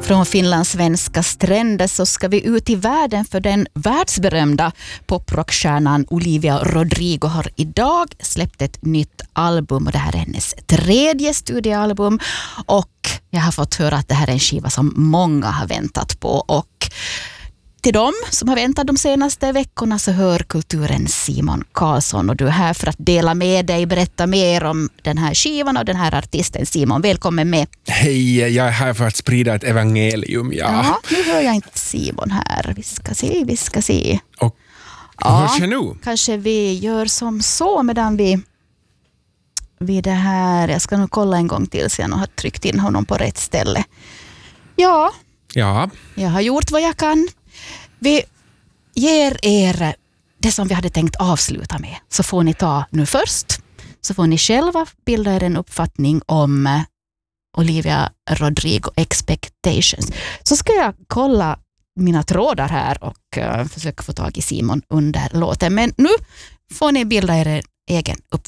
Från finlandssvenska stränder så ska vi ut i världen, för den världsberömda poprockstjärnan Olivia Rodrigo har idag släppt ett nytt album, och det här är hennes 3:e studioalbum, och jag har fått höra att det här är en skiva som många har väntat på. Och till dem som har väntat de senaste veckorna så hör kulturen Simon Karlsson, och du är här för att dela med dig, berätta mer om den här skivan och den här artisten. Simon, välkommen med. Hej, jag är här för att sprida ett evangelium. Ja, nu hör jag inte Simon här. Vi ska se. Och hörs jag nu? Kanske vi gör som så medan vi det här. Jag ska nog kolla en gång till så jag har tryckt in honom på rätt ställe. Ja, jag har gjort vad jag kan. Vi ger er det som vi hade tänkt avsluta med. Så får ni ta nu först. Så får ni själva bilda er en uppfattning om Olivia Rodrigo Expectations. Så ska jag kolla mina trådar här och försöka få tag i Simon under låten. Men nu får ni bilda er egen uppfattning.